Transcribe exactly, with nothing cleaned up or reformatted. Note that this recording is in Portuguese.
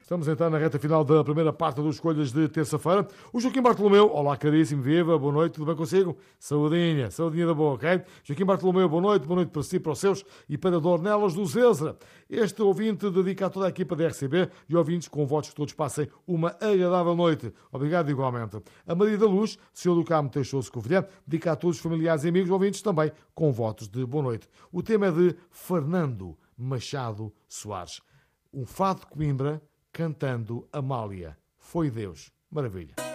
Estamos então na reta final da primeira parte dos Escolhas de terça-feira. O Joaquim Bartolomeu, olá caríssimo, viva, boa noite, tudo bem consigo? Saudinha, saudinha da boa, ok? Joaquim Bartolomeu, boa noite, boa noite para si, para os seus e para Dornelas do Zézara. Este ouvinte dedica a toda a equipa da R C B e ouvintes com votos que todos passem uma agradável noite. Obrigado igualmente. A Maria da Luz, senhor do Carmo Teixoso Covilhã, dedica a todos os familiares e amigos ouvintes também com votos de boa noite. O tema é de Fernando Machado Soares. Um fado de Coimbra cantando Amália. Foi Deus. Maravilha.